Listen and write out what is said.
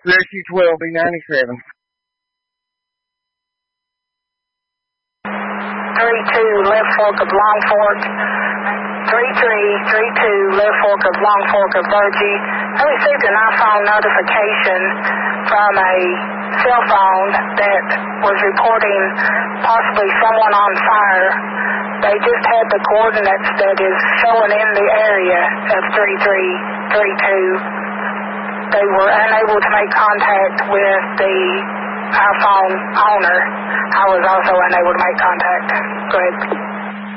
Rescue 12, B97. 32, left fork of Long Fork. 3332, left fork of Long Fork of Virgie. I received an iPhone notification from a cell phone that was reporting possibly someone on fire. They just had the coordinates that is showing in the area of 3332. They were unable to make contact with the iPhone owner. I was also unable to make contact. Go ahead.